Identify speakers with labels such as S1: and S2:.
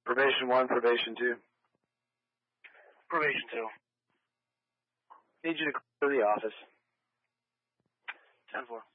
S1: Probation 1, probation 2.
S2: Probation 2.
S1: Need you to clear the office.
S2: 10-4.